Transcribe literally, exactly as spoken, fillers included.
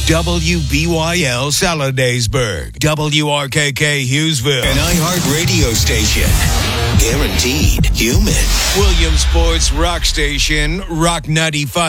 W B Y L Saladaysburg, W R K K Hughesville, An iHeart radio station. Guaranteed human. Williamsport's rock station, Rock ninety-five.